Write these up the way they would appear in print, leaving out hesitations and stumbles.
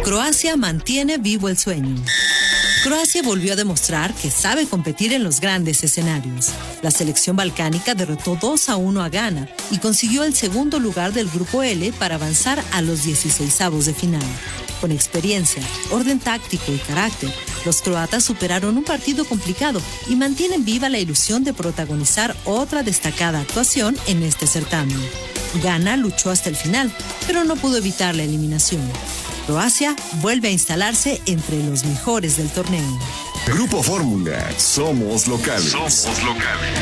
Croacia mantiene vivo el sueño. Croacia volvió a demostrar que sabe competir en los grandes escenarios. La selección balcánica derrotó 2-1 a Ghana y consiguió el segundo lugar del Grupo L para avanzar a los 16avos de final. Con experiencia, orden táctico y carácter, los croatas superaron un partido complicado y mantienen viva la ilusión de protagonizar otra destacada actuación en este certamen. Ghana luchó hasta el final, pero no pudo evitar la eliminación. Croacia vuelve a instalarse entre los mejores del torneo. Grupo Fórmula, somos locales. Somos locales.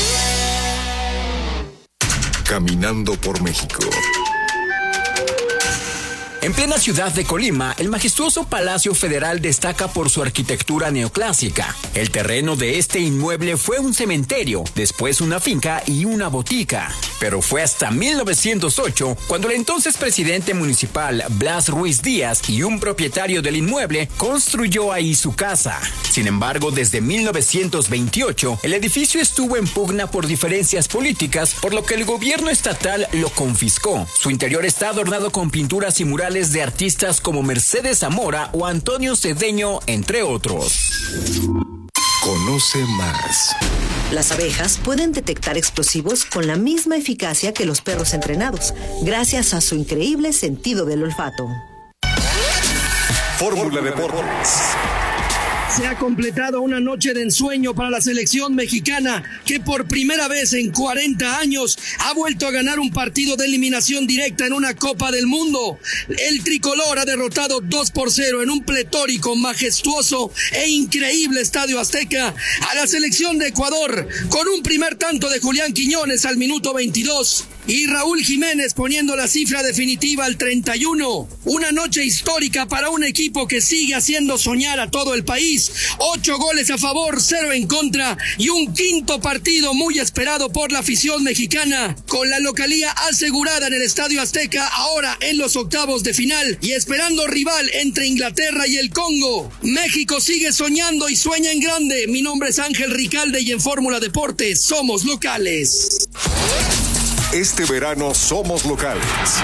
Caminando por México. En plena ciudad de Colima, el majestuoso Palacio Federal destaca por su arquitectura neoclásica. El terreno de este inmueble fue un cementerio, después una finca y una botica. Pero fue hasta 1908 cuando el entonces presidente municipal Blas Ruiz Díaz y un propietario del inmueble construyó ahí su casa. Sin embargo, desde 1928, el edificio estuvo en pugna por diferencias políticas, por lo que el gobierno estatal lo confiscó. Su interior está adornado con pinturas y murales de artistas como Mercedes Zamora o Antonio Cedeño, entre otros. Conoce más. Las abejas pueden detectar explosivos con la misma eficacia que los perros entrenados, gracias a su increíble sentido del olfato. Fórmula Deportes. Se ha completado una noche de ensueño para la selección mexicana, que por primera vez en 40 años ha vuelto a ganar un partido de eliminación directa en una Copa del Mundo. El tricolor ha derrotado 2-0 en un pletórico, majestuoso e increíble Estadio Azteca a la selección de Ecuador, con un primer tanto de Julián Quiñones al minuto 22 y Raúl Jiménez poniendo la cifra definitiva al 31. Una noche histórica para un equipo que sigue haciendo soñar a todo el país. 8 goles a favor, 0 en contra y un quinto partido muy esperado por la afición mexicana, con la localía asegurada en el Estadio Azteca, ahora en los octavos de final y esperando rival entre Inglaterra y el Congo. México sigue soñando y sueña en grande. Mi nombre es Ángel Ricalde y en Fórmula Deportes somos locales. Este verano somos locales.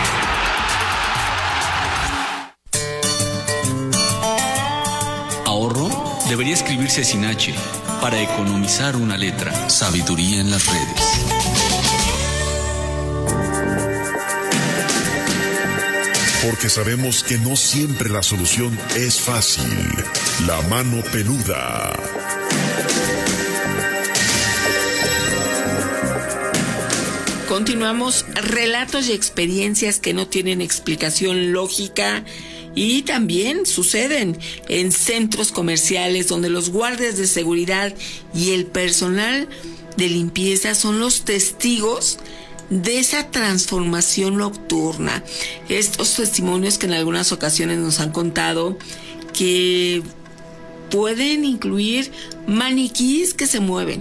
Ahorro debería escribirse sin H para economizar una letra. Sabiduría en las redes. Porque sabemos que no siempre la solución es fácil. La mano peluda. Continuamos, relatos y experiencias que no tienen explicación lógica y también suceden en centros comerciales donde los guardias de seguridad y el personal de limpieza son los testigos de esa transformación nocturna. Estos testimonios que en algunas ocasiones nos han contado que pueden incluir maniquís que se mueven.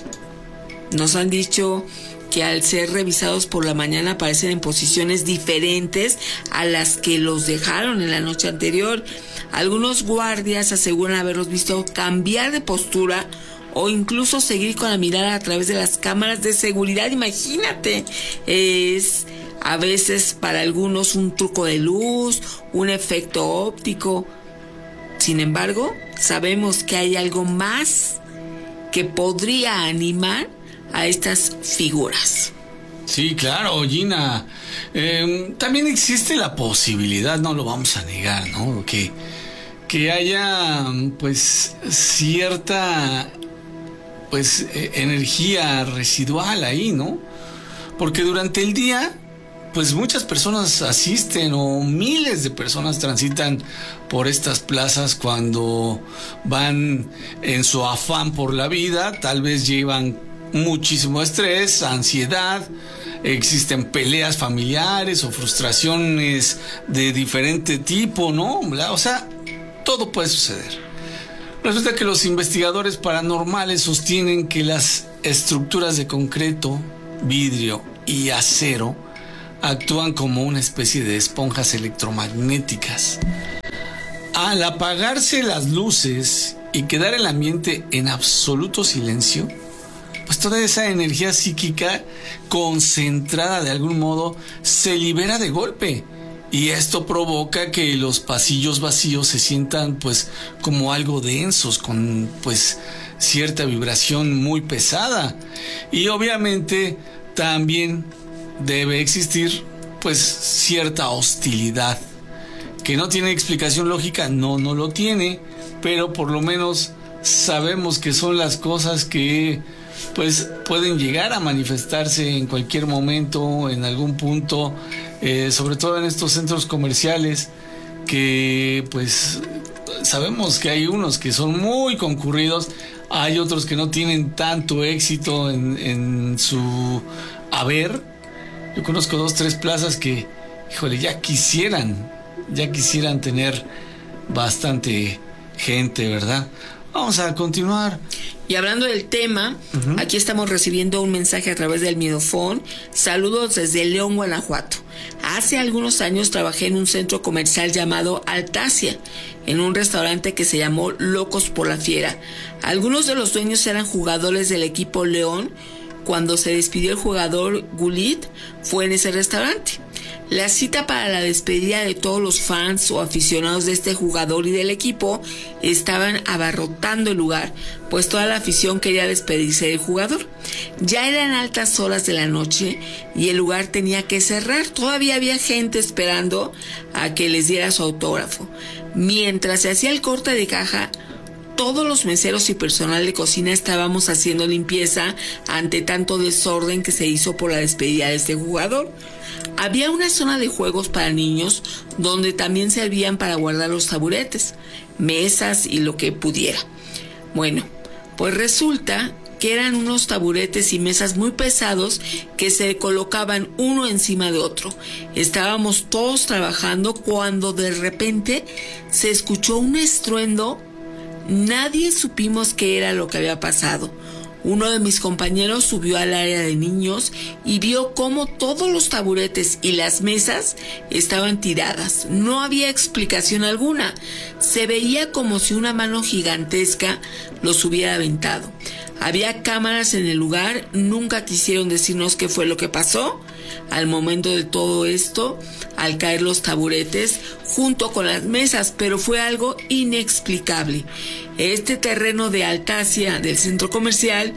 Nos han dicho que al ser revisados por la mañana aparecen en posiciones diferentes a las que los dejaron en la noche anterior. Algunos guardias aseguran haberlos visto cambiar de postura o incluso seguir con la mirada a través de las cámaras de seguridad. Imagínate, es a veces para algunos un truco de luz, un efecto óptico. Sin embargo, sabemos que hay algo más que podría animar a estas figuras. Sí, claro, Gina. También existe la posibilidad, no lo vamos a negar, ¿no? Que haya, pues, cierta, pues, energía residual ahí, ¿no? Porque durante el día, pues, muchas personas asisten o miles de personas transitan por estas plazas cuando van en su afán por la vida. Tal vez llevan muchísimo estrés, ansiedad, existen peleas familiares o frustraciones de diferente tipo, ¿no? O sea, todo puede suceder. Resulta que los investigadores paranormales sostienen que las estructuras de concreto, vidrio y acero actúan como una especie de esponjas electromagnéticas. Al apagarse las luces y quedar el ambiente en absoluto silencio, pues toda esa energía psíquica concentrada de algún modo se libera de golpe y esto provoca que los pasillos vacíos se sientan pues como algo densos, con pues cierta vibración muy pesada, y obviamente también debe existir pues cierta hostilidad que no tiene explicación lógica. No lo tiene, pero por lo menos sabemos que son las cosas que pues pueden llegar a manifestarse en cualquier momento, en algún punto, sobre todo en estos centros comerciales, que pues sabemos que hay unos que son muy concurridos, hay otros que no tienen tanto éxito en su haber. Yo conozco 2-3 plazas que, híjole, ya quisieran tener bastante gente, ¿verdad? Vamos a continuar. Y hablando del tema, aquí estamos recibiendo un mensaje a través del Midofón. Saludos desde León, Guanajuato. Hace algunos años trabajé en un centro comercial llamado Altasia, en un restaurante que se llamó Locos por la Fiera. Algunos de los dueños eran jugadores del equipo León. Cuando se despidió el jugador Gulit, fue en ese restaurante. La cita para la despedida de todos los fans o aficionados de este jugador y del equipo estaban abarrotando el lugar, pues toda la afición quería despedirse del jugador. Ya eran altas horas de la noche y el lugar tenía que cerrar. Todavía había gente esperando a que les diera su autógrafo. Mientras se hacía el corte de caja, todos los meseros y personal de cocina estábamos haciendo limpieza ante tanto desorden que se hizo por la despedida de este jugador. Había una zona de juegos para niños donde también servían para guardar los taburetes, mesas y lo que pudiera. Bueno, pues resulta que eran unos taburetes y mesas muy pesados que se colocaban uno encima de otro. Estábamos todos trabajando cuando de repente se escuchó un estruendo. Nadie supimos qué era lo que había pasado. Uno de mis compañeros subió al área de niños y vio cómo todos los taburetes y las mesas estaban tiradas. No había explicación alguna. Se veía como si una mano gigantesca los hubiera aventado. Había cámaras en el lugar, nunca quisieron decirnos qué fue lo que pasó. Al momento de todo esto, al caer los taburetes junto con las mesas, pero fue algo inexplicable. Este terreno de Altasia del centro comercial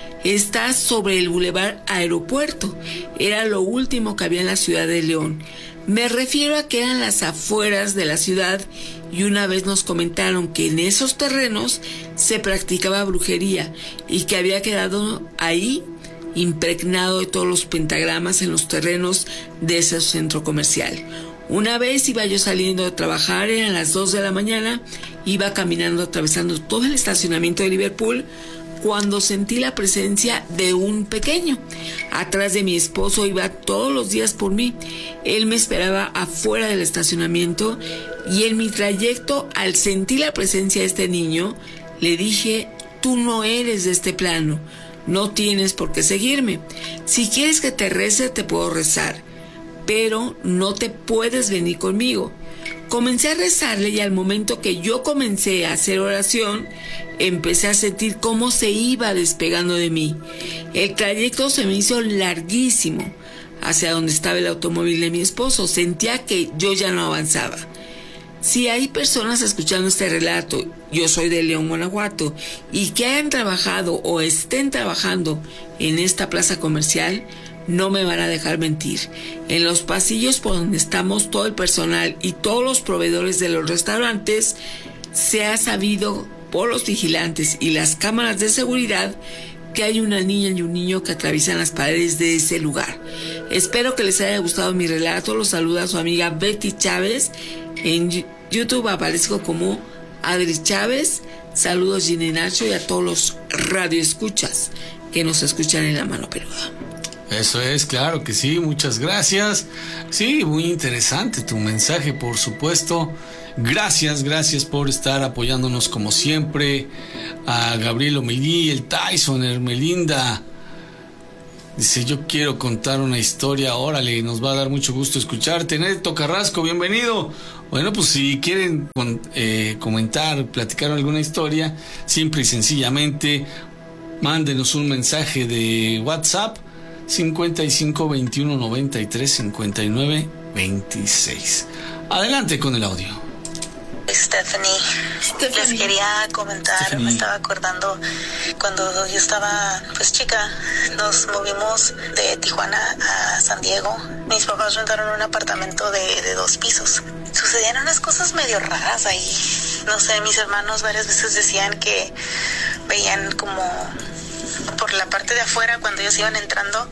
está sobre el Boulevard Aeropuerto. Era lo último que había en la ciudad de León. Me refiero a que eran las afueras de la ciudad y una vez nos comentaron que en esos terrenos se practicaba brujería y que había quedado ahí impregnado de todos los pentagramas en los terrenos de ese centro comercial. Una vez iba yo saliendo de trabajar, eran las 2 de la mañana, iba caminando atravesando todo el estacionamiento de Liverpool cuando sentí la presencia de un pequeño. Atrás de mi esposo iba todos los días por mí. Él me esperaba afuera del estacionamiento y en mi trayecto, al sentir la presencia de este niño, le dije: tú no eres de este plano. No tienes por qué seguirme. Si quieres que te rece, te puedo rezar, pero no te puedes venir conmigo. Comencé a rezarle y al momento que yo comencé a hacer oración, empecé a sentir cómo se iba despegando de mí. El trayecto se me hizo larguísimo hacia donde estaba el automóvil de mi esposo. Sentía que yo ya no avanzaba. Si hay personas escuchando este relato, yo soy de León, Guanajuato, y que hayan trabajado o estén trabajando en esta plaza comercial, no me van a dejar mentir. En los pasillos por donde estamos todo el personal y todos los proveedores de los restaurantes, se ha sabido por los vigilantes y las cámaras de seguridad que hay una niña y un niño que atraviesan las paredes de ese lugar. Espero que les haya gustado mi relato. Los saluda su amiga Betty Chávez. En YouTube aparezco como Adri Chávez. Saludos, Gina y Nacho, y a todos los radioescuchas que nos escuchan en La Mano Peluda. Eso es, claro que sí, muchas gracias. Sí, muy interesante tu mensaje, por supuesto. Gracias por estar apoyándonos como siempre. A Gabriel Omelí, el Tyson, Hermelinda. Dice: yo quiero contar una historia. Órale, nos va a dar mucho gusto escucharte. Neto Carrasco, bienvenido. Bueno, pues si quieren comentar, platicar alguna historia, simple y sencillamente mándenos un mensaje de WhatsApp 55 21 93 59 26. Adelante con el audio. Stephanie, les quería comentar, me estaba acordando cuando yo estaba pues chica, nos movimos de Tijuana a San Diego. Mis papás rentaron un apartamento de 2 pisos. Sucedían unas cosas medio raras ahí. No sé, mis hermanos varias veces decían que veían como por la parte de afuera cuando ellos iban entrando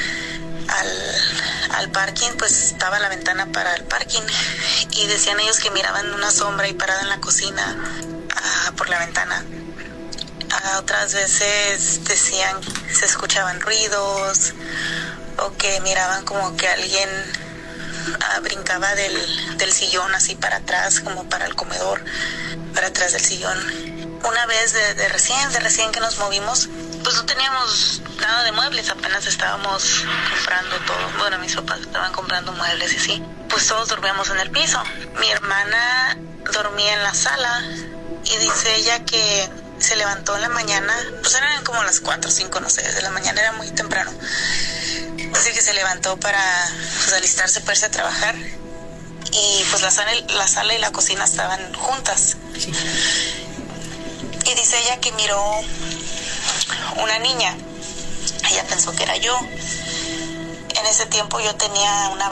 al parking, pues estaba la ventana para el parking y decían ellos que miraban una sombra ahí parada en la cocina por la ventana. Otras veces decían se escuchaban ruidos o que miraban como que alguien brincaba del sillón así para atrás, como para el comedor, para atrás del sillón. Una vez de recién que nos movimos, pues no teníamos nada de muebles, apenas estábamos comprando todo. Bueno, mis papás estaban comprando muebles y así. Pues todos dormíamos en el piso. Mi hermana dormía en la sala y dice ella que se levantó en la mañana, pues eran como las 4 o 5, no sé, de la mañana, era muy temprano. Así que se levantó para pues, alistarse para irse a trabajar y pues la sala y la cocina estaban juntas. Sí. Y dice ella que miró una niña. Ella pensó que era yo. En ese tiempo yo tenía una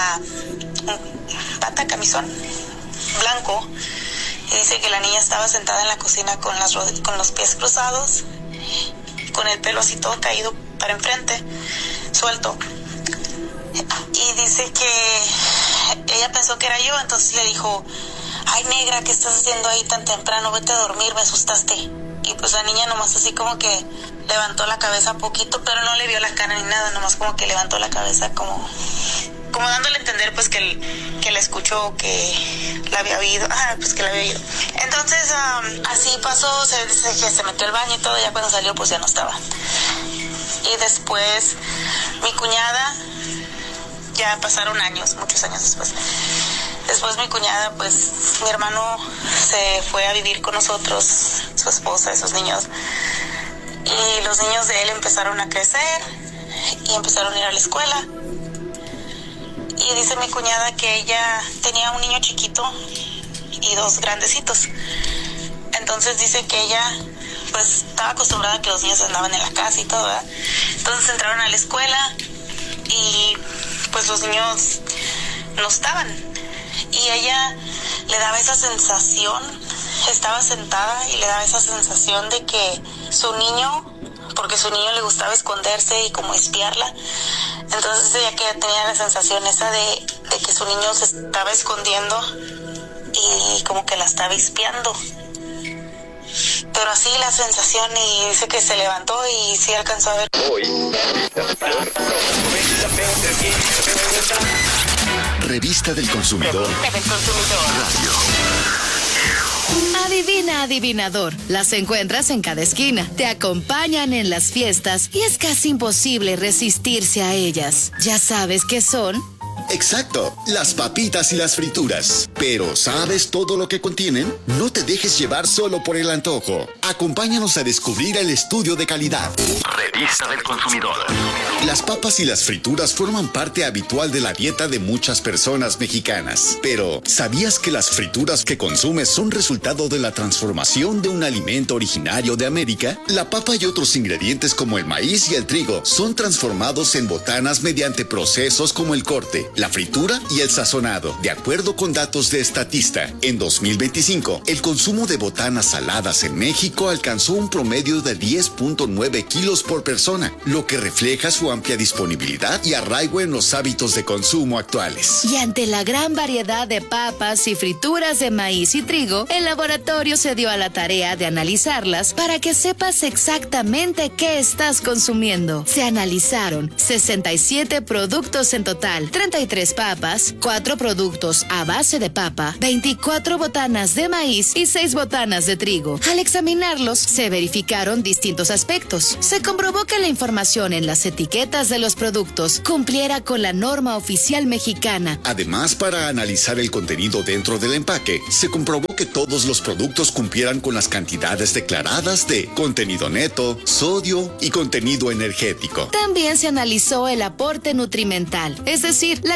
camisón blanco. Y dice que la niña estaba sentada en la cocina con los pies cruzados, con el pelo así todo caído para enfrente, suelto. Y dice que ella pensó que era yo, entonces le dijo: ay, negra, ¿qué estás haciendo ahí tan temprano? Vete a dormir, me asustaste. Y pues la niña nomás así como que levantó la cabeza poquito, pero no le vio la cara ni nada, nomás como que levantó la cabeza como dándole a entender pues que la escuchó, que la había oído. Pues que la había oído. Entonces así pasó, se metió al baño y todo, ya cuando salió pues ya no estaba. Y después mi cuñada, ya pasaron años, muchos años después. Después mi cuñada, pues mi hermano se fue a vivir con nosotros, su esposa, esos niños. Y los niños de él empezaron a crecer y empezaron a ir a la escuela. Y dice mi cuñada que ella tenía un niño chiquito y 2 grandecitos. Entonces dice que ella pues estaba acostumbrada a que los niños andaban en la casa y todo, ¿verdad? Entonces entraron a la escuela y pues los niños no estaban. Y ella le daba esa sensación, estaba sentada y le daba esa sensación de que su niño, porque su niño le gustaba esconderse y como espiarla, entonces ella que tenía la sensación esa de que su niño se estaba escondiendo y como que la estaba espiando. Pero así la sensación, y dice que se levantó y sí alcanzó a ver. Revista del Consumidor. Radio. Adivina, adivinador. Las encuentras en cada esquina. Te acompañan en las fiestas y es casi imposible resistirse a ellas. ¿Ya sabes qué son? Exacto, las papitas y las frituras. Pero ¿sabes todo lo que contienen? No te dejes llevar solo por el antojo. Acompáñanos a descubrir el estudio de calidad. Revista del Consumidor. Las papas y las frituras forman parte habitual de la dieta de muchas personas mexicanas. Pero ¿sabías que las frituras que consumes son resultado de la transformación de un alimento originario de América? La papa y otros ingredientes como el maíz y el trigo son transformados en botanas mediante procesos como el corte, la fritura y el sazonado. De acuerdo con datos de Statista, en 2025, el consumo de botanas saladas en México alcanzó un promedio de 10.9 kilos por persona, lo que refleja su amplia disponibilidad y arraigo en los hábitos de consumo actuales. Y ante la gran variedad de papas y frituras de maíz y trigo, el laboratorio se dio a la tarea de analizarlas para que sepas exactamente qué estás consumiendo. Se analizaron 67 productos en total, 33 papas, 4 productos a base de papa, 24 botanas de maíz y 6 botanas de trigo. Al examinarlos, se verificaron distintos aspectos. Se comprobó que la información en las etiquetas de los productos cumpliera con la norma oficial mexicana. Además, para analizar el contenido dentro del empaque, se comprobó que todos los productos cumplieran con las cantidades declaradas de contenido neto, sodio y contenido energético. También se analizó el aporte nutrimental, es decir, la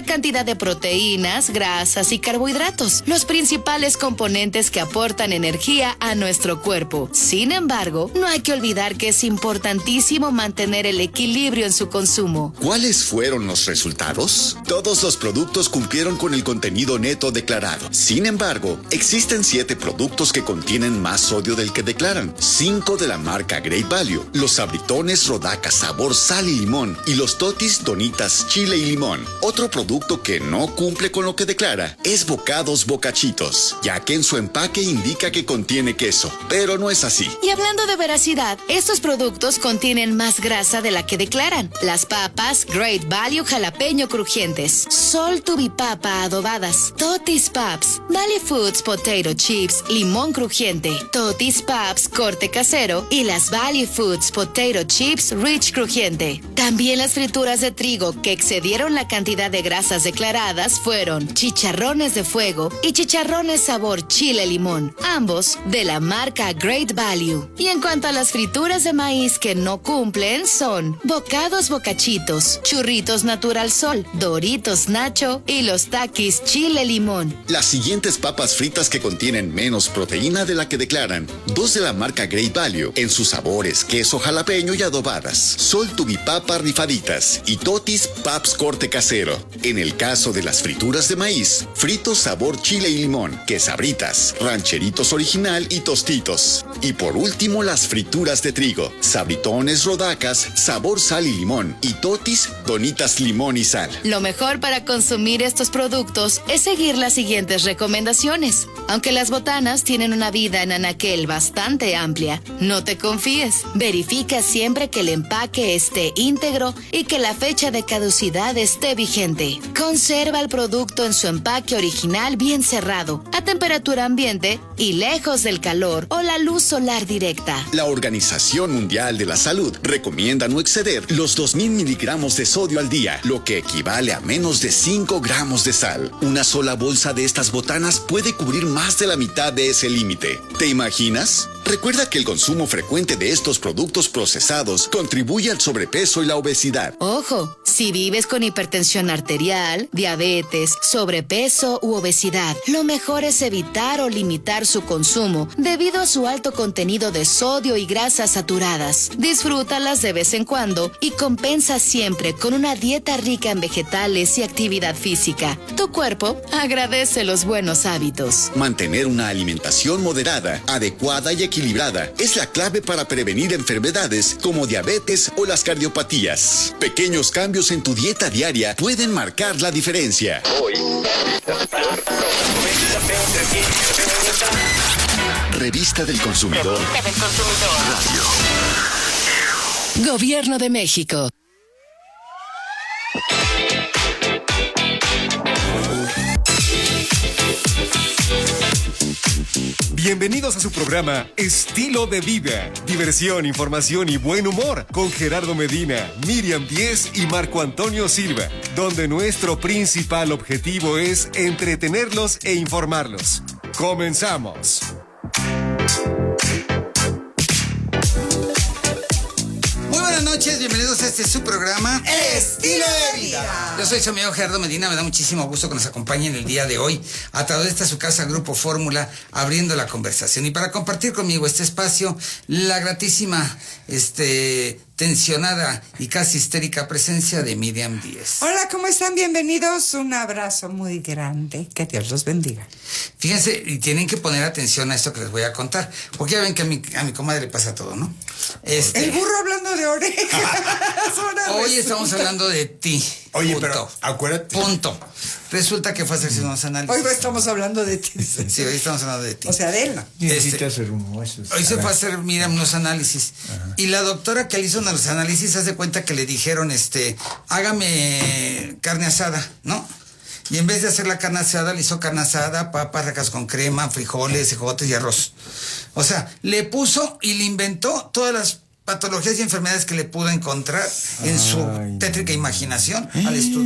la cantidad de proteínas, grasas y carbohidratos, los principales componentes que aportan energía a nuestro cuerpo. Sin embargo, no hay que olvidar que es importantísimo mantener el equilibrio en su consumo. ¿Cuáles fueron los resultados? Todos los productos cumplieron con el contenido neto declarado. Sin embargo, existen 7 productos que contienen más sodio del que declaran. 5 de la marca Great Value, los sabritones Rodacas sabor sal y limón y los totis donitas chile y limón. Otro producto que no cumple con lo que declara es Bocados Bocachitos, ya que en su empaque indica que contiene queso, pero no es así. Y hablando de veracidad, estos productos contienen más grasa de la que declaran. Las papas Great Value jalapeño crujientes, Sol Tubipapa adobadas, Totis Paps, Valley Foods Potato Chips limón crujiente, Totis Paps corte casero y las Valley Foods Potato Chips Rich crujiente. También las frituras de trigo que excedieron la cantidad de grasas declaradas fueron chicharrones de fuego y chicharrones sabor chile limón, ambos de la marca Great Value. Y en cuanto a las frituras de maíz que no cumplen son Bocados Bocachitos, Churritos Natural Sol, Doritos Nacho y los Takis chile limón. Las siguientes papas fritas que contienen menos proteína de la que declaran: 2 de la marca Great Value en sus sabores queso jalapeño y adobadas, Sol Tubipapa rifaditas y Totis Paps corte casero. En el caso de las frituras de maíz, fritos sabor chile y limón, quesabritas, rancheritos original y tostitos. Y por último, las frituras de trigo, sabritones Rodacas sabor sal y limón y Totis donitas limón y sal. Lo mejor para consumir estos productos es seguir las siguientes recomendaciones. Aunque las botanas tienen una vida en anaquel bastante amplia, no te confíes. Verifica siempre que el empaque esté íntegro y que la fecha de caducidad esté vigente. Conserva el producto en su empaque original bien cerrado, a temperatura ambiente y lejos del calor o la luz solar directa. La Organización Mundial de la Salud recomienda no exceder los 2000 miligramos de sodio al día, lo que equivale a menos de 5 gramos de sal. Una sola bolsa de estas botanas puede cubrir más de la mitad de ese límite. ¿Te imaginas? Recuerda que el consumo frecuente de estos productos procesados contribuye al sobrepeso y la obesidad. Ojo, si vives con hipertensión arterial, diabetes, sobrepeso u obesidad, lo mejor es evitar o limitar su consumo debido a su alto contenido de sodio y grasas saturadas. Disfrútalas de vez en cuando y compensa siempre con una dieta rica en vegetales y actividad física. Tu cuerpo agradece los buenos hábitos. Mantener una alimentación moderada, adecuada y equilibrada es la clave para prevenir enfermedades como diabetes o las cardiopatías. Pequeños cambios en tu dieta diaria pueden marcar la diferencia. Revista del Consumidor. Radio. Gobierno de México. Bienvenidos a su programa Estilo de Vida. Diversión, información y buen humor con Gerardo Medina, Miriam Díez y Marco Antonio Silva, donde nuestro principal objetivo es entretenerlos e informarlos. ¡Comenzamos! Buenas noches, bienvenidos a este su programa Estilo de Vida. Yo soy su amigo Gerardo Medina, me da muchísimo gusto que nos acompañen el día de hoy a través de esta su casa Grupo Fórmula, abriendo la conversación. Y para compartir conmigo este espacio, la gratísima, tensionada y casi histérica presencia de Miriam Díez. Hola, ¿cómo están? Bienvenidos. Un abrazo muy grande. Que Dios los bendiga. Fíjense, y tienen que poner atención a esto que les voy a contar, porque ya ven que a mi comadre le pasa todo, ¿no? El burro hablando de orejas. Hoy estamos hablando de ti. Oye, punto. pero acuérdate. Punto. Resulta que fue a hacerse unos análisis. Hoy estamos hablando de ti. Sí, hoy estamos hablando de ti. O sea, de él. Necesita hacer uno. Hoy se fue a hacer, mira, unos análisis. Ajá. Y la doctora que le hizo los análisis hace cuenta que le dijeron, hágame carne asada, ¿no? Y en vez de hacer la carne asada, le hizo carne asada, papas, racas con crema, frijoles, ejotes y arroz. O sea, le puso y le inventó todas las patologías y enfermedades que le pudo encontrar en su tétrica imaginación al estudio.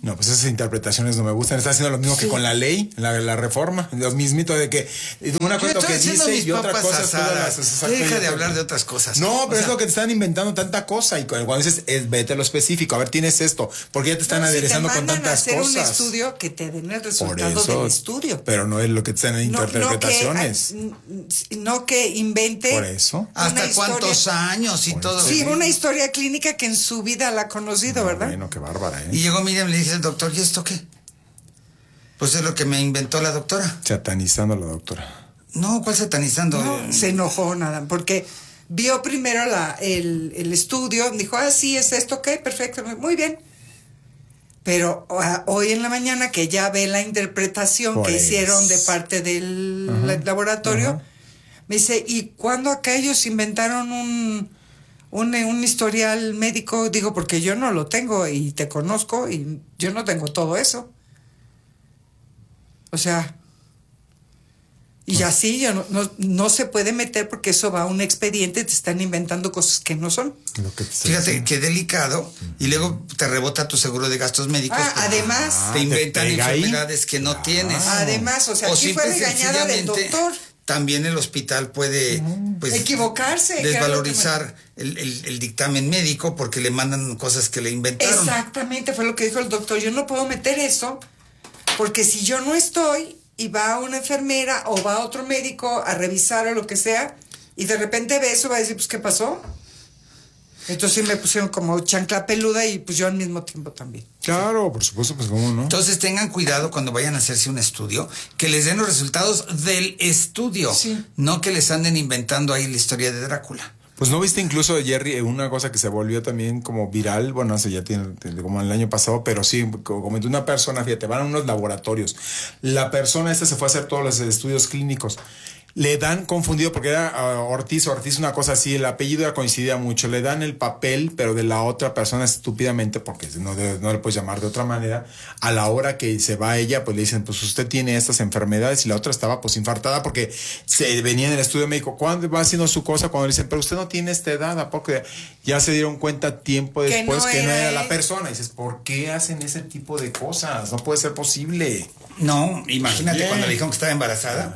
No, pues esas interpretaciones no me gustan. Está haciendo lo mismo que con la ley, la reforma. Lo mismito de que una cosa que dice y otra cosa asadas. Deja de hablar de otras cosas. No, pero es lo que te están inventando tanta cosa. Y cuando dices, vete a lo específico. A ver, tienes esto. Porque ya te están aderezando con tantas cosas. Hacer un estudio que te den el resultado del estudio. Pero no es lo que te están interpretaciones. No que invente. Por eso. ¿Hasta cuántos años y todo? Sí, una historia clínica que en su vida la ha conocido, ¿verdad? Bueno, qué bárbara, ¿eh? Y llegó Miriam y le dije al doctor, ¿y esto qué? Pues es lo que me inventó la doctora. Satanizando a la doctora. No, ¿cuál satanizando? No, se enojó nada, porque vio primero el estudio, dijo, sí, es esto, ok, perfecto, muy bien. Pero hoy en la mañana que ya ve la interpretación que hicieron de parte del laboratorio, me dice, ¿y cuándo acá ellos inventaron un historial médico? Digo, porque yo no lo tengo y te conozco y yo no tengo todo eso. O sea, y así ya no se puede meter porque eso va a un expediente, te están inventando cosas que no son. Fíjate qué delicado, y luego te rebota tu seguro de gastos médicos. Además. Te inventan enfermedades que no tienes. Además, o sea, aquí fue regañada del doctor. También el hospital puede equivocarse, desvalorizar el dictamen médico porque le mandan cosas que le inventaron. Exactamente, fue lo que dijo el doctor. Yo no puedo meter eso porque si yo no estoy y va una enfermera o va otro médico a revisar o lo que sea y de repente ve eso, va a decir, pues, ¿qué pasó? Entonces sí me pusieron como chancla peluda y pues yo al mismo tiempo también. Claro, por supuesto, pues cómo no. Entonces tengan cuidado cuando vayan a hacerse un estudio, que les den los resultados del estudio, no que les anden inventando ahí la historia de Drácula. Pues no viste incluso, Jerry, una cosa que se volvió también como viral, bueno, hace ya tiene como el año pasado, pero sí, como una persona, fíjate, van a unos laboratorios. La persona esta se fue a hacer todos los estudios clínicos. Le dan confundido porque era Ortiz, una cosa así, el apellido coincidía mucho. Le dan el papel, pero de la otra persona estúpidamente, porque no le puedes llamar de otra manera. A la hora que se va ella, pues le dicen, pues usted tiene estas enfermedades, y la otra estaba pues infartada porque se venía en el estudio médico. ¿Cuándo va haciendo su cosa? Cuando le dicen, pero usted no tiene esta edad, porque ya se dieron cuenta tiempo después que no era la persona. Y dices, ¿por qué hacen ese tipo de cosas? No puede ser posible. No, imagínate cuando le dijeron que estaba embarazada.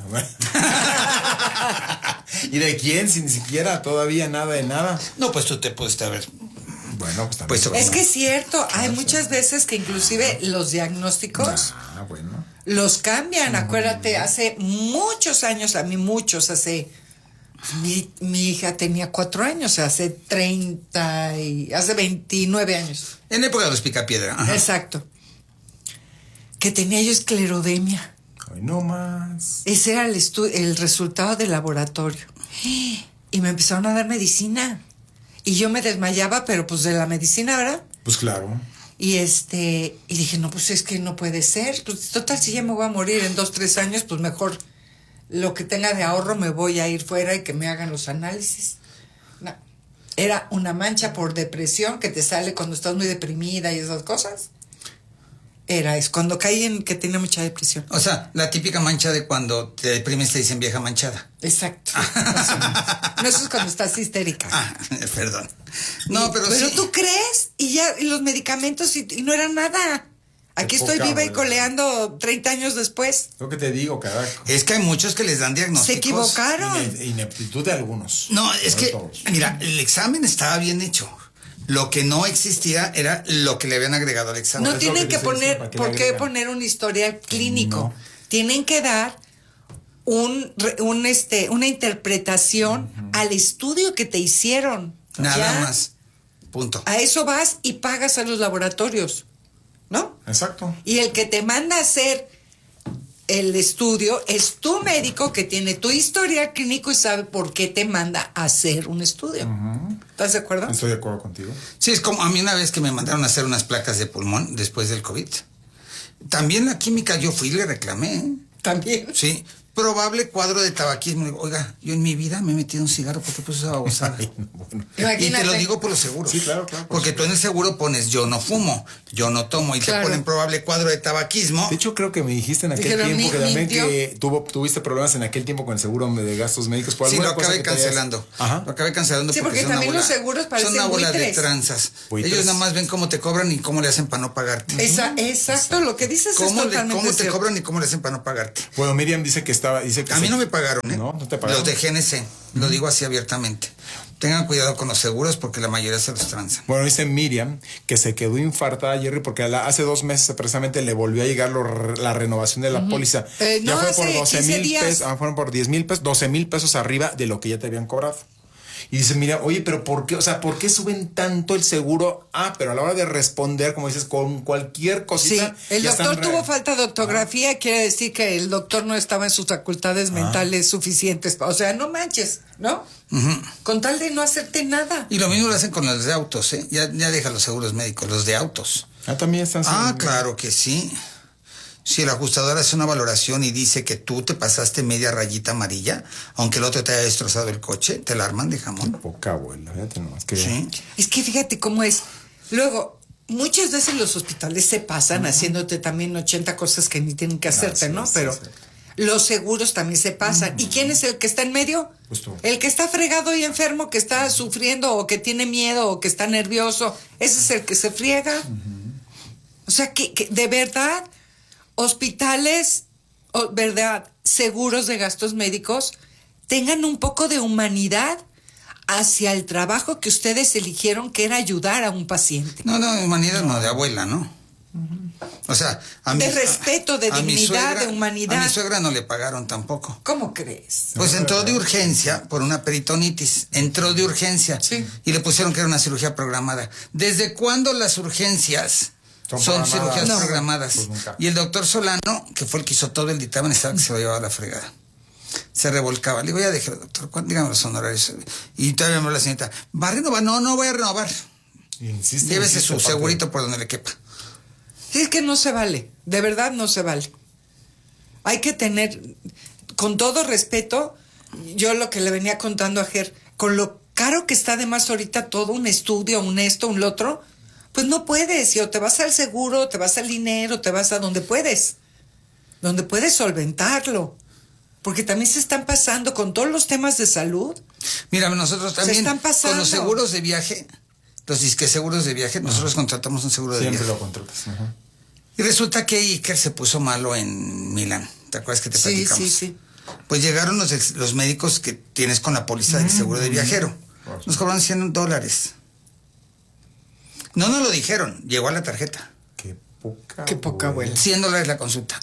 ¿Y de quién? Si ni siquiera todavía nada de nada. No, pues tú te puedes saber. Bueno, pues también. Es que es cierto, hay muchas veces que inclusive los diagnósticos los cambian. Acuérdate, hace muchos años, mi hija tenía 4 años, hace 29 años. En la época de los Picapiedra. Ajá. Exacto. Que tenía yo esclerodemia. Ay, no más. Ese era el resultado del laboratorio. Y me empezaron a dar medicina. Y yo me desmayaba, pero pues de la medicina, ¿verdad? Pues claro. Y dije, no, pues es que no puede ser. Pues total, si ya me voy a morir en 2-3 años, pues mejor lo que tenga de ahorro me voy a ir fuera y que me hagan los análisis. No. Era una mancha por depresión que te sale cuando estás muy deprimida y esas cosas. Es cuando caí en que tenía mucha depresión. O sea, la típica mancha de cuando te deprimes te dicen vieja manchada. Exacto. No, eso es cuando estás histérica. Perdón. No, pero sí. Tú crees y los medicamentos y no era nada. Aquí estoy viva y coleando 30 años después. Lo que te digo, carajo. Es que hay muchos que les dan diagnósticos. Se equivocaron. Ineptitud de algunos. No, es que, mira, el examen estaba bien hecho. Lo que no existía era lo que le habían agregado al examen. No tienen que poner, ¿por qué poner un historial clínico? No. Tienen que dar una interpretación al estudio que te hicieron. Nada más. Punto. A eso vas y pagas a los laboratorios, ¿no? Exacto. Y el que te manda a hacer el estudio es tu médico que tiene tu historial clínico y sabe por qué te manda a hacer un estudio. ¿Estás de acuerdo? Estoy de acuerdo contigo. Sí, es como a mí una vez que me mandaron a hacer unas placas de pulmón después del COVID. También la química yo fui y le reclamé. ¿También? Sí. probable cuadro de tabaquismo. Le digo, oiga, yo en mi vida me he metido un cigarro, ¿por qué puse esa babosada? Y te lo digo por los seguros. Sí, claro. Porque tú en el seguro pones yo no fumo, yo no tomo, y te ponen probable cuadro de tabaquismo. De hecho, creo que me dijiste en aquel tiempo que también que tuviste problemas en aquel tiempo con el seguro de gastos médicos. Sí, lo acabé cancelando. Lo acabé cancelando porque también los seguros parecen son una bola de tranzas. Ellos nada más ven cómo te cobran y cómo le hacen para no pagarte. Exacto, lo que dices es totalmente cómo te cobran y cómo le hacen para no pagarte. Bueno, Miriam dice que a mí no me pagaron, ¿eh? No te pagaron. Los de GNC, lo digo así abiertamente. Tengan cuidado con los seguros porque la mayoría se los transan. Bueno, dice Miriam que se quedó infartada, Jerry, porque hace 2 meses precisamente le volvió a llegar la renovación de la póliza. Ya fue por 12,000 pesos, fueron por 10,000 pesos, 12,000 pesos arriba de lo que ya te habían cobrado. Y dice, mira, oye, pero ¿por qué? O sea, ¿por qué suben tanto el seguro? Pero a la hora de responder, como dices, con cualquier cosita. Sí, el doctor tuvo falta de ortografía, quiere decir que el doctor no estaba en sus facultades mentales suficientes. O sea, no manches, ¿no? Con tal de no hacerte nada. Y lo mismo lo hacen con los de autos, ¿eh? Ya deja los seguros médicos, los de autos. También están. Claro que sí. Si el ajustador hace una valoración y dice que tú te pasaste media rayita amarilla, aunque el otro te haya destrozado el coche, te la arman de jamón. Poca abuela, fíjate nomás. Sí. Es que fíjate cómo es. Luego, muchas veces los hospitales se pasan haciéndote también 80 cosas que ni tienen que hacerte, ¿no? Pero los seguros también se pasan. ¿Y quién es el que está en medio? Pues tú. El que está fregado y enfermo, que está sufriendo o que tiene miedo o que está nervioso. Ese es el que se friega. O sea, que de verdad... Hospitales, ¿verdad? Seguros de gastos médicos, tengan un poco de humanidad hacia el trabajo que ustedes eligieron, que era ayudar a un paciente. No, humanidad no, de abuela, ¿no? O sea, de respeto, de dignidad, de humanidad. A mi suegra no le pagaron tampoco. ¿Cómo crees? Pues entró de urgencia por una peritonitis. Entró de urgencia. Sí. Y le pusieron que era una cirugía programada. ¿Desde cuándo las urgencias son cirugías programadas? Pues nunca. Y el doctor Solano, que fue el que hizo todo el dictamen, estaba que se lo llevaba a la fregada. Se revolcaba. Le digo, ya déjelo, doctor, dígame los honorarios. Y todavía me habló la señorita, ¿va a renovar? No voy a renovar. Llévese su segurito por donde le quepa. Es que no se vale, de verdad no se vale. Hay que tener, con todo respeto, yo lo que le venía contando a Ger, con lo caro que está además ahorita todo, un estudio, un esto, un lo otro, pues no puedes, y o te vas al seguro, te vas al dinero, te vas a donde puedes solventarlo, porque también se están pasando con todos los temas de salud. Mira, nosotros también, se están pasando. Con los seguros de viaje, los disque seguros de viaje, nosotros contratamos un seguro de viaje. Siempre lo contratas. Y resulta que Iker se puso malo en Milán. ¿Te acuerdas que te platicamos? Sí. Pues llegaron los médicos que tienes con la póliza del seguro de viajero. Nos cobraron $100. No nos lo dijeron, llegó a la tarjeta. Qué poca abuela. $100 la consulta.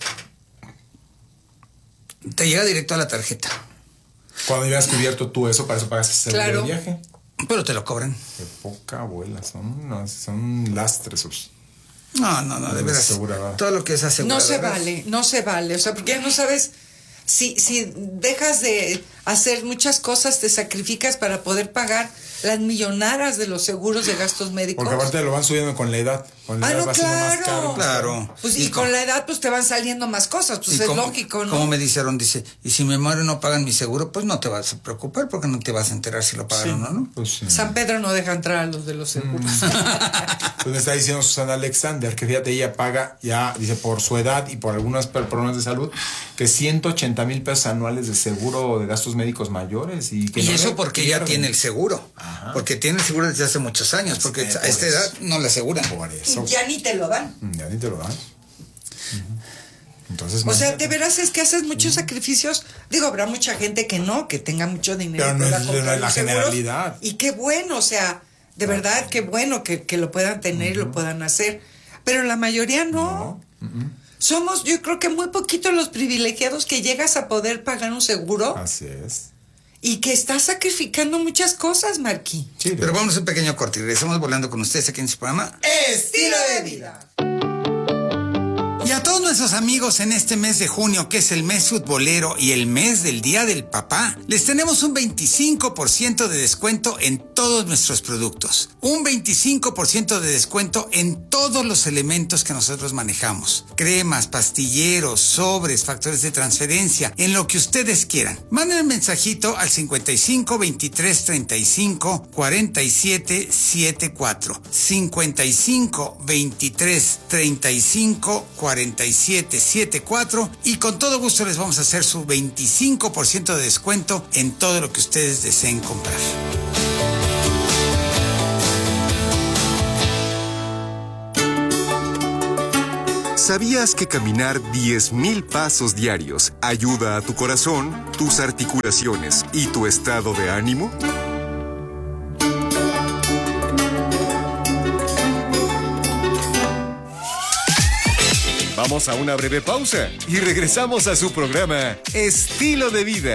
Te llega directo a la tarjeta. Cuando ya has cubierto tú eso, para eso pagas el seguro de viaje. Pero te lo cobran. Qué poca abuela, son lastres. No, de veras. Todo lo que es aseguradora. No se vale. O sea, porque ya no sabes si dejas de hacer muchas cosas, te sacrificas para poder pagar las millonadas de los seguros de gastos médicos. Porque aparte lo van subiendo con la edad. Con la edad va siendo más caro. Claro. Pues, y con la edad pues te van saliendo más cosas, pues es lógico, ¿no? Como me dijeron, dice, y si me muero y no pagan mi seguro, pues no te vas a preocupar porque no te vas a enterar si lo pagaron o no. Pues sí. San Pedro no deja entrar a los de los seguros. Pues me está diciendo Susana Alexander que fíjate, ella paga ya, dice, por su edad y por algunos problemas de salud, que 180,000 pesos anuales de seguro de gastos médicos mayores. Y eso porque ya tiene el seguro. Ajá. Porque tiene el seguro desde hace muchos años, porque a esta edad no le aseguran. Por eso. Ya ni te lo dan. Entonces, o sea, de veras es que haces muchos sacrificios. Digo, habrá mucha gente que no, que tenga mucho dinero. Pero no es la generalidad. Y qué bueno, o sea, de verdad, qué bueno que lo puedan tener y lo puedan hacer. Pero la mayoría no. Somos, yo creo que muy poquitos los privilegiados que llegas a poder pagar un seguro. Así es. Y que estás sacrificando muchas cosas, Marquí. Sí, pero vamos a un pequeño corte y regresamos volando con ustedes aquí en su programa Estilo de Vida. Y Y a todos nuestros amigos en este mes de junio, que es el mes futbolero y el mes del Día del Papá, les tenemos un 25% de descuento en todos nuestros productos. Un 25% de descuento en todos los elementos que nosotros manejamos. Cremas, pastilleros, sobres, factores de transferencia, en lo que ustedes quieran. Manden el mensajito al 55 23 35 47 74. 55 23 35 47 74 y con todo gusto les vamos a hacer su 25% de descuento en todo lo que ustedes deseen comprar. ¿Sabías que caminar 10,000 pasos diarios ayuda a tu corazón, tus articulaciones y tu estado de ánimo? Vamos a una breve pausa y regresamos a su programa Estilo de Vida.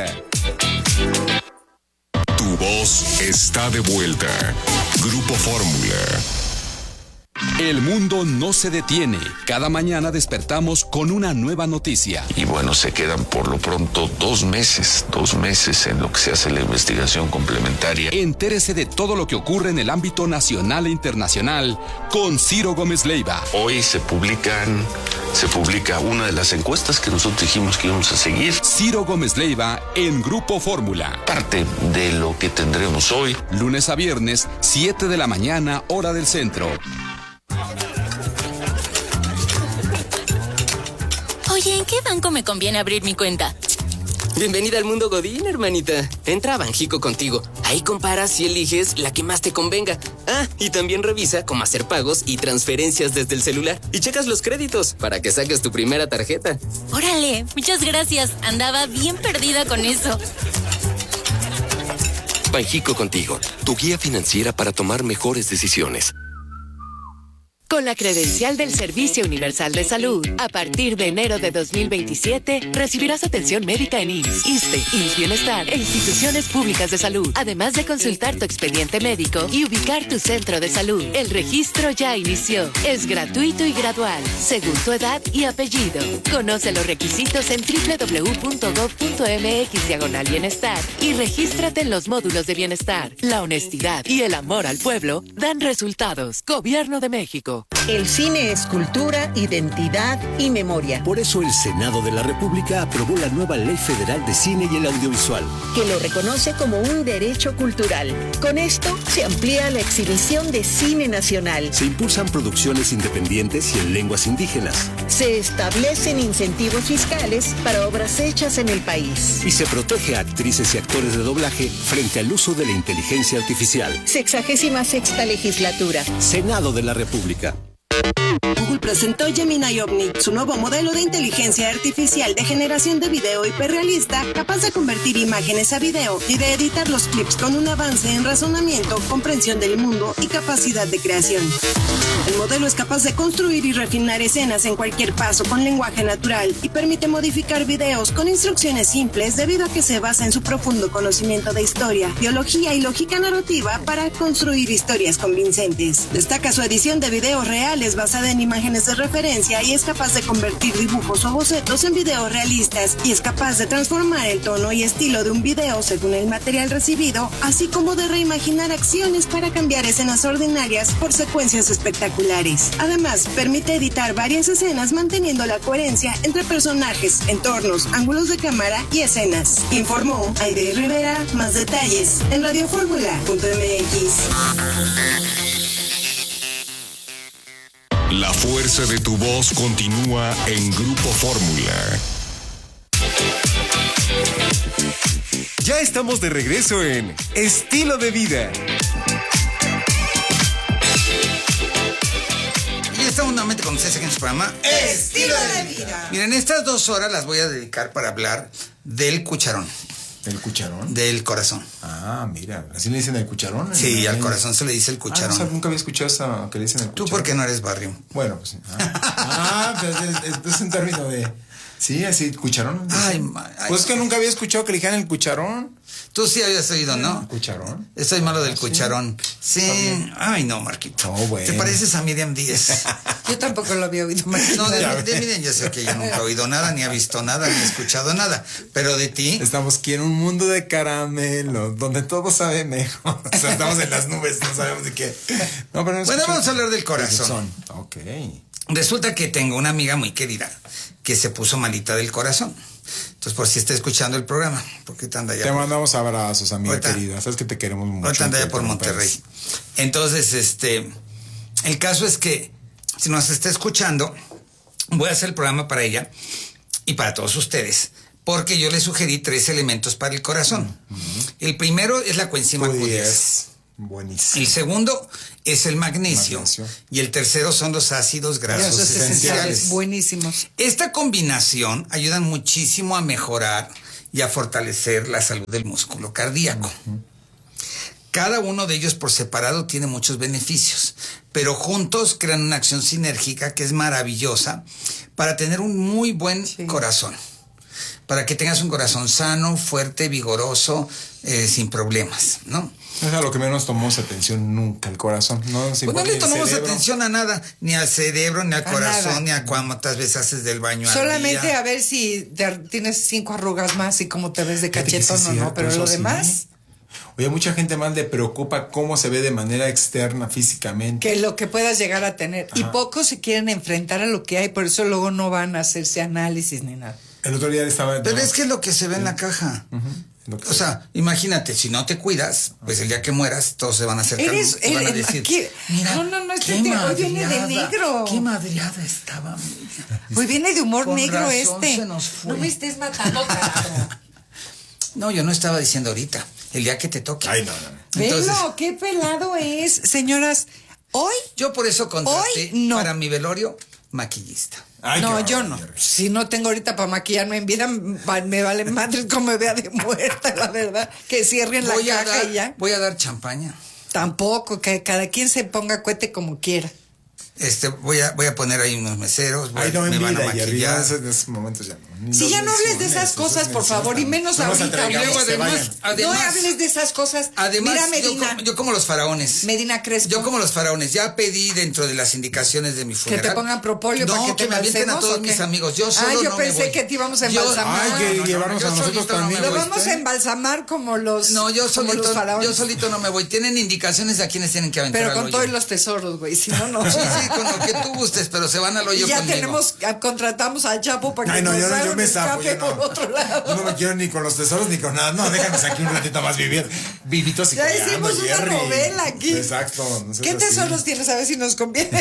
Tu voz está de vuelta. Grupo Fórmula. El mundo no se detiene. Cada mañana despertamos con una nueva noticia. Y bueno, se quedan por lo pronto 2 meses en lo que se hace la investigación complementaria. Entérese de todo lo que ocurre en el ámbito nacional e internacional con Ciro Gómez Leiva. Hoy se publica una de las encuestas que nosotros dijimos que íbamos a seguir. Ciro Gómez Leiva en Grupo Fórmula. Parte de lo que tendremos hoy. Lunes a viernes, 7 de la mañana, hora del centro. Oye, ¿en qué banco me conviene abrir mi cuenta? Bienvenida al mundo Godín, hermanita. Entra a Banjico contigo. Ahí comparas y eliges la que más te convenga. Ah, y también revisa cómo hacer pagos y transferencias desde el celular. Y checas los créditos para que saques tu primera tarjeta. Órale, muchas gracias. Andaba bien perdida con eso. Banjico contigo, tu guía financiera para tomar mejores decisiones. Con la credencial del Servicio Universal de Salud, a partir de enero de 2027, recibirás atención médica en IMSS, ISSSTE, IMSS Bienestar e instituciones públicas de salud, además de consultar tu expediente médico y ubicar tu centro de salud. El registro ya inició. Es gratuito y gradual, según tu edad y apellido. Conoce los requisitos en www.gov.mx/bienestar y regístrate en los módulos de bienestar. La honestidad y el amor al pueblo dan resultados. Gobierno de México. El cine es cultura, identidad y memoria. Por eso el Senado de la República aprobó la nueva Ley Federal de Cine y el Audiovisual, que lo reconoce como un derecho cultural. Con esto se amplía la exhibición de cine nacional. Se impulsan producciones independientes y en lenguas indígenas. Se establecen incentivos fiscales para obras hechas en el país. Y se protege a actrices y actores de doblaje frente al uso de la inteligencia artificial. 66ª legislatura. Senado de la República. Google presentó Gemini Omni, su nuevo modelo de inteligencia artificial de generación de video hiperrealista, capaz de convertir imágenes a video y de editar los clips con un avance en razonamiento, comprensión del mundo y capacidad de creación. El modelo es capaz de construir y refinar escenas en cualquier paso con lenguaje natural y permite modificar videos con instrucciones simples debido a que se basa en su profundo conocimiento de historia, biología y lógica narrativa para construir historias convincentes. Destaca su edición de videos reales basada en imágenes de referencia y es capaz de convertir dibujos o bocetos en videos realistas y es capaz de transformar el tono y estilo de un video según el material recibido, así como de reimaginar acciones para cambiar escenas ordinarias por secuencias espectaculares. Además, permite editar varias escenas manteniendo la coherencia entre personajes, entornos, ángulos de cámara y escenas. Informó Aide Rivera. Más detalles en radioformula.mx. La fuerza de tu voz continúa en Grupo Fórmula. Ya estamos de regreso en Estilo de Vida. Y estamos nuevamente con ustedes aquí en su programa Estilo de Vida. Miren, estas 2 horas las voy a dedicar para hablar del cucharón. ¿Del cucharón? Del corazón. Ah, mira, ¿así le dicen el cucharón? Sí, al corazón se le dice el cucharón. O sea, nunca había escuchado eso que le dicen el cucharón. Tú porque no eres barrio. Bueno, pues sí. Pues es un término Sí, así, cucharón. Ay, pues es que nunca había escuchado que le dijeran el cucharón. Tú sí habías oído, ¿no? ¿Cucharón? Estoy malo del cucharón. Sí. Ay, no, Marquito. Te pareces a Miriam Díez. Yo tampoco lo había oído, Marquito. No, de Miriam yo sé que ella nunca ha oído nada, ni ha visto nada, ni ha escuchado nada. Pero de ti... Estamos aquí en un mundo de caramelo, donde todo sabe mejor. O sea, estamos en las nubes, no sabemos de qué. No, pero bueno, vamos a hablar del corazón. Ok. Resulta que tengo una amiga muy querida que se puso malita del corazón. Entonces, por si está escuchando el programa, porque te anda allá. Te mandamos abrazos, amiga querida. Sabes que te queremos mucho. Ahorita anda allá por Monterrey. Entonces, el caso es que si nos está escuchando, voy a hacer el programa para ella y para todos ustedes, porque yo le sugerí 3 elementos para el corazón. El primero es la coenzima Q10. Buenísimo. El segundo es el magnesio. Y el tercero son los ácidos grasos esenciales. Buenísimos. Esta combinación ayuda muchísimo a mejorar y a fortalecer la salud del músculo cardíaco. Cada uno de ellos por separado tiene muchos beneficios, pero juntos crean una acción sinérgica que es maravillosa para tener un muy buen corazón. Para que tengas un corazón sano, fuerte, vigoroso, sin problemas, ¿no? Es a lo que menos tomamos atención nunca, el corazón. No, pues no le tomamos atención a nada, ni al cerebro, ni al corazón, nada. Ni a cuántas veces haces del baño. Solamente a ver si tienes 5 arrugas más y cómo te ves de cachetón o no, pero lo demás... Oye, mucha gente más le preocupa cómo se ve de manera externa, físicamente. Que lo que puedas llegar a tener. Ajá. Y pocos se quieren enfrentar a lo que hay, por eso luego no van a hacerse análisis ni nada. El otro día estaba... Pero es que es lo que se ve en la caja. O sea, imagínate, si no te cuidas, pues el día que mueras, todos se van a acercar y van a decir, mira, hoy viene de negro. Qué madreada estaba. Hoy viene de humor negro se nos fue. No me estés matando, carajo. No, yo no estaba diciendo ahorita. El día que te toque. Ay, no. Entonces, velo, qué pelado es. Señoras, hoy... Yo por eso contraté para mi velorio maquillista. Ay, no, yo no. Si no tengo ahorita para maquillarme en vida, me vale madre como me vea de muerta, la verdad. Que cierren la caja y ya. Voy a dar champaña. Tampoco, que cada quien se ponga cohete como quiera. Voy a poner ahí unos meseros. Ay, no, me van a maquillar. En esos momentos ya no. Si ya no hables de esas cosas, por favor, y menos ahorita. No hables de esas cosas. Además, mira, Medina. Yo como los faraones. Medina Crespo. Yo como los faraones. Ya pedí dentro de las indicaciones de mi funeral. Que te pongan propóleo para que te me avienten a todos mis amigos. Yo solo yo pensé que te íbamos a embalsamar. Ay, que llevarnos a nosotros también. Lo vamos a embalsamar como los faraones. Yo solito no me voy. Tienen indicaciones de a quienes tienen que aventar. Pero con todos los tesoros, güey. Si no, no. Sí, con lo que tú gustes, pero se van al hoyo conmigo. Ya contratamos a Chapo para que nos yo me zafo, por otro lado. Yo no me quiero ni con los tesoros ni con nada. No, déjanos aquí un ratito más vivitos y ya hicimos una novela aquí. Exacto. No sé ¿qué tesoros tienes? A ver si nos conviene.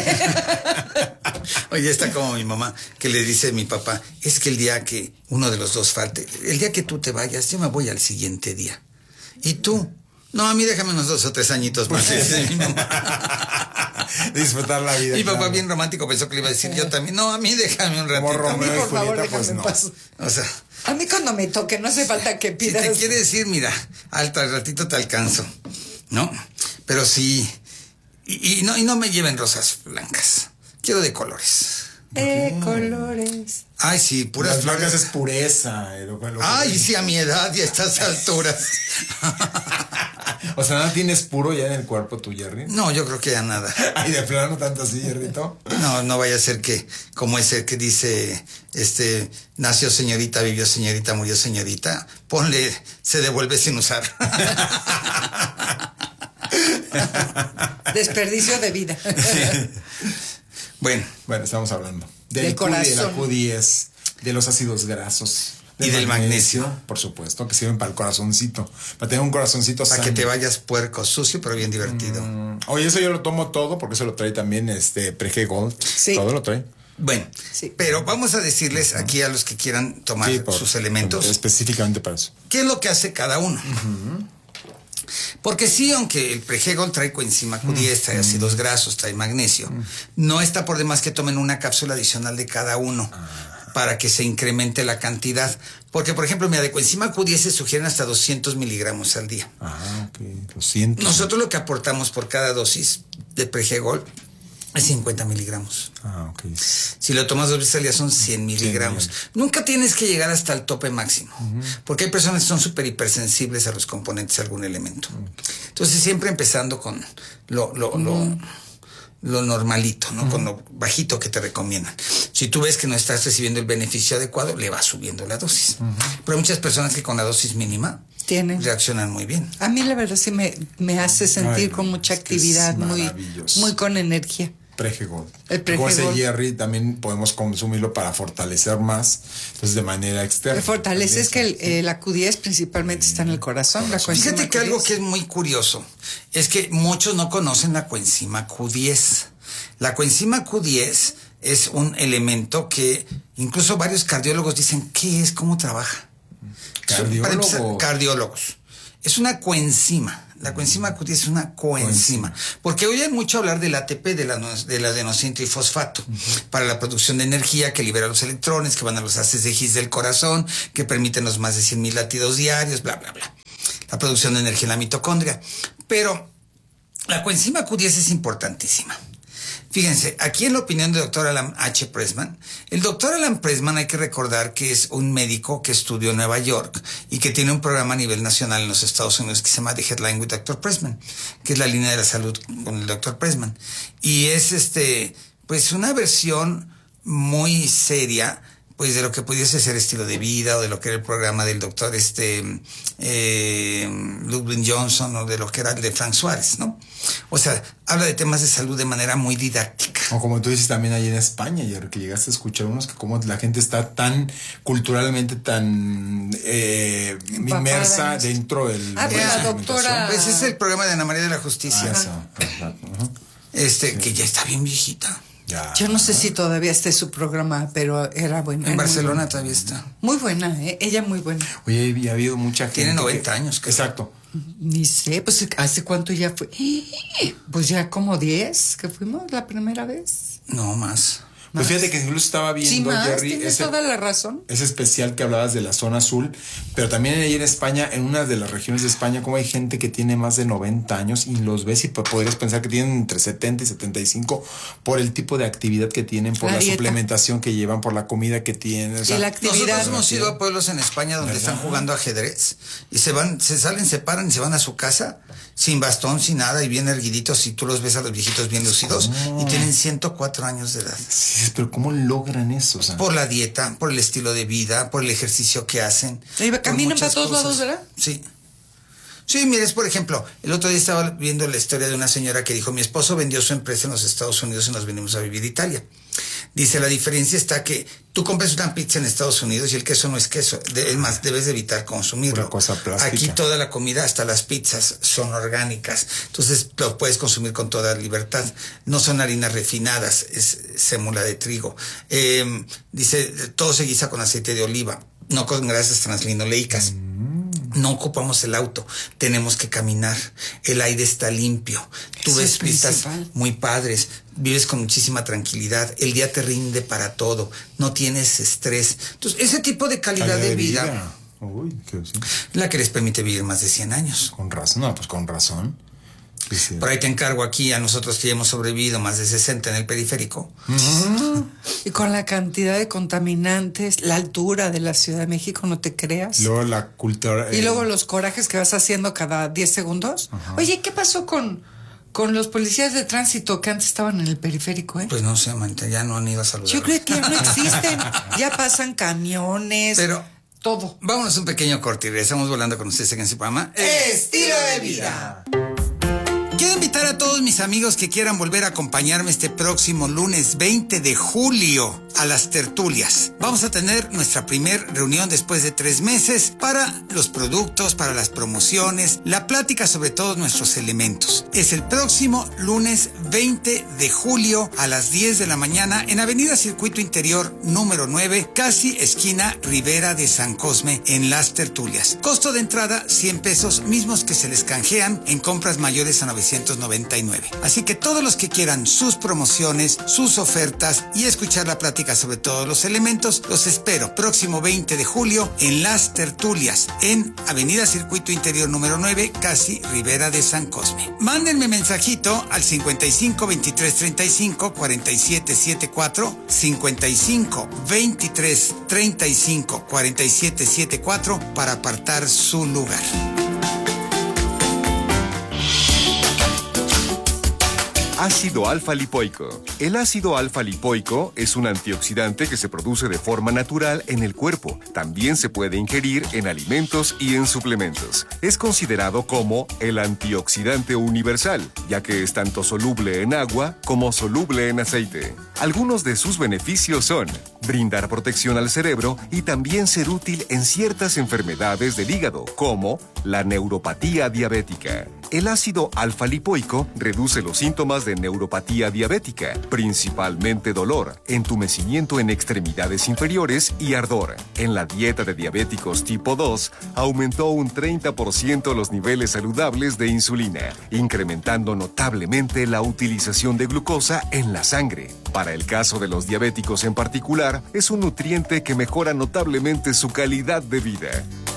Oye, está como mi mamá, que le dice a mi papá, es que el día que uno de los dos falte, el día que tú te vayas, yo me voy al siguiente día. ¿Y tú? No, a mí déjame unos 2 o 3 añitos más. Mi mamá. Disfrutar la vida. Mi papá bien romántico pensó que le iba a decir yo también. No, a mí déjame un ratito. Como Romeo y por favor, Julieta, pues no. O sea, a mí cuando me toque no hace falta que pidas. Si te quiere decir, mira, al ratito te alcanzo, ¿no? Pero sí, y no me lleven rosas blancas. Quiero de colores. Colores. Ay, sí, puras las blancas es pureza. Ay, sí, a mi edad y a estas alturas. O sea, ¿nada tienes puro ya en el cuerpo tú, Jerry? No, yo creo que ya nada. Ay, de plano tanto así, Jerrito. No vaya a ser que, como ese que dice, nació señorita, vivió señorita, murió señorita. Ponle, se devuelve sin usar. Desperdicio de vida. Bueno, estamos hablando del corazón, de la Q10, de los ácidos grasos y del magnesio, por supuesto, que sirven para el corazoncito, para tener un corazoncito para sano. Que te vayas puerco, sucio, pero bien divertido. Oye, eso yo lo tomo todo, porque eso lo trae también Prege Gold. Sí. Todo lo trae. Bueno, sí. Pero vamos a decirles aquí a los que quieran tomar sus elementos. Específicamente para eso. ¿Qué es lo que hace cada uno? Porque sí, aunque el Pregol trae coenzima Q10, trae ácidos grasos, trae magnesio, no está por demás que tomen una cápsula adicional de cada uno para que se incremente la cantidad. Porque, por ejemplo, mira, de coenzima Q10 se sugieren hasta 200 miligramos al día. Ok, 200. Nosotros lo que aportamos por cada dosis de Pregol es 50 miligramos. Ok. Si lo tomas 2 veces al día son 100 miligramos. Nunca tienes que llegar hasta el tope máximo, porque hay personas que son súper hipersensibles a los componentes de algún elemento. Entonces siempre empezando con lo normalito, ¿no? Con lo bajito que te recomiendan. Si tú ves que no estás recibiendo el beneficio adecuado, le vas subiendo la dosis. Pero hay muchas personas que con la dosis mínima reaccionan muy bien. A mí la verdad sí me hace sentir con mucha actividad, muy con energía. Prejegol. El Como Prejegol. ese Jerry, también podemos consumirlo para fortalecer más, entonces de manera externa. Fortalece es que la Q10 principalmente está en el corazón. La Fíjate que algo que es muy curioso es que muchos no conocen la coenzima Q10. La coenzima Q10 es un elemento que incluso varios cardiólogos dicen, ¿qué es? ¿Cómo trabaja? Cardiólogos. Es una coenzima. La coenzima Q10 es una coenzima. Porque oyen mucho hablar del ATP, del adenosíntrifosfato, para la producción de energía que libera los electrones, que van a los haces de His del corazón, que permiten los más de 100,000 latidos diarios, bla, bla, bla. La producción de energía en la mitocondria. Pero la coenzima Q10 es importantísima. Fíjense, aquí en la opinión del doctor Alan H. Pressman, el doctor Alan Pressman hay que recordar que es un médico que estudió en Nueva York y que tiene un programa a nivel nacional en los Estados Unidos que se llama The Headline with Dr. Pressman, que es la línea de la salud con el doctor Pressman. Y es pues una versión muy seria pues de lo que pudiese ser estilo de vida o de lo que era el programa del doctor Ludwig Johnson o de lo que era el de Frank Suárez, ¿no? O sea, habla de temas de salud de manera muy didáctica. O como tú dices también allí en España, Jerry, que llegaste a escuchar unos que como la gente está tan culturalmente tan inmersa dentro del... la doctora... Ese es el programa de Ana María de la Justicia. Que ya está bien viejita. Ya. Yo no sé si todavía está su programa, pero era buena. En Barcelona todavía está. Muy buena, ella muy buena. Oye, ha habido mucha gente. Tiene 90 años. Creo. Exacto. Ni sé, pues ¿hace cuánto ya fue? Pues ya como 10 que fuimos la primera vez. No, más. Pues fíjate que incluso estaba viendo, Jerry, tienes toda la razón. Ese especial que hablabas de la zona azul, pero también ahí en España, en una de las regiones de España, como hay gente que tiene más de 90 años y los ves y podrías pensar que tienen entre 70 y 75 por el tipo de actividad que tienen, por la suplementación que llevan, por la comida que tienen. O sea, y la actividad. Nosotros hemos ido a pueblos en España donde están jugando ajedrez y se salen, se paran y se van a su casa sin bastón, sin nada y bien erguiditos y tú los ves a los viejitos bien lucidos y tienen 104 años de edad. Sí, pero ¿cómo logran eso? O sea, por la dieta, por el estilo de vida, por el ejercicio que hacen. ¿Caminan para todos lados, verdad? Sí. Sí, mires, por ejemplo, el otro día estaba viendo la historia de una señora que dijo, mi esposo vendió su empresa en los Estados Unidos y nos venimos a vivir a Italia. Dice, la diferencia está que tú compras una pizza en Estados Unidos y el queso no es queso. Es más, debes de evitar consumirlo. Una cosa plástica. Aquí toda la comida, hasta las pizzas, son orgánicas. Entonces lo puedes consumir con toda libertad. No son harinas refinadas, es sémula de trigo. Dice, todo se guisa con aceite de oliva, no con grasas translinoleicas. No ocupamos el auto, tenemos que caminar, el aire está limpio, tú ves vistas muy padres, vives con muchísima tranquilidad, el día te rinde para todo, no tienes estrés. Entonces, ese tipo de calidad de vida. Uy, la que les permite vivir más de 100 años. Con razón, no, pues con razón. Sí. Por ahí te encargo aquí a nosotros que ya hemos sobrevivido más de 60 en el periférico. Y con la cantidad de contaminantes, la altura de la Ciudad de México, no te creas. Luego la cultura... Y luego los corajes que vas haciendo cada 10 segundos. Oye, ¿qué pasó con los policías de tránsito que antes estaban en el periférico, Pues no sé, manita, ya no han ido a saludar. Yo creo que ya no existen. Ya pasan camiones. Pero todo. Vámonos un pequeño corte y regresamos volando con ustedes en ese programa. Estilo de vida. Quiero invitar a todos mis amigos que quieran volver a acompañarme este próximo lunes 20 de julio a las tertulias. Vamos a tener nuestra primer reunión después de 3 meses para los productos, para las promociones, la plática sobre todos nuestros elementos. Es el próximo lunes 20 de julio a las 10 de la mañana en Avenida Circuito Interior número 9, casi esquina Ribera de San Cosme en las tertulias. Costo de entrada 100 pesos, mismos que se les canjean en compras mayores a 900 1999. Así que todos los que quieran sus promociones, sus ofertas y escuchar la plática sobre todos los elementos, los espero próximo 20 de julio en Las Tertulias, en Avenida Circuito Interior número 9, casi Ribera de San Cosme. Mándenme mensajito al 55 23 35 47 74, 55 23 35 47 74 para apartar su lugar. Ácido alfa-lipoico. El ácido alfa-lipoico es un antioxidante que se produce de forma natural en el cuerpo. También se puede ingerir en alimentos y en suplementos. Es considerado como el antioxidante universal, ya que es tanto soluble en agua como soluble en aceite. Algunos de sus beneficios son brindar protección al cerebro y también ser útil en ciertas enfermedades del hígado, como la neuropatía diabética. El ácido alfa-lipoico reduce los síntomas de neuropatía diabética, principalmente dolor, entumecimiento en extremidades inferiores y ardor. En la dieta de diabéticos tipo 2, aumentó un 30% los niveles saludables de insulina, incrementando notablemente la utilización de glucosa en la sangre. Para el caso de los diabéticos en particular, es un nutriente que mejora notablemente su calidad de vida.